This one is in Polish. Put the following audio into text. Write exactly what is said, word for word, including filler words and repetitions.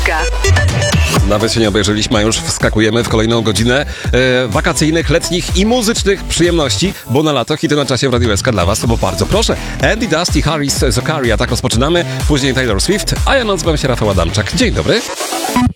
Nawet się nie obejrzeliśmy, a już wskakujemy w kolejną godzinę e, wakacyjnych, letnich i muzycznych przyjemności, bo na lato hity na czasie w Radiu S K dla was, to bo bardzo proszę. Andy Dusty, Harris, Zakaria, tak rozpoczynamy, później Taylor Swift, a ja nazywam się Rafał Adamczak. Dzień dobry.